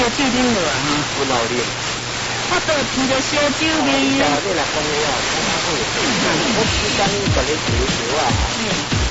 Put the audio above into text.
烧酒啉落啊！ 不老力。 我都闻到烧酒味。 你来讲的啊，我知道你把你煮啊。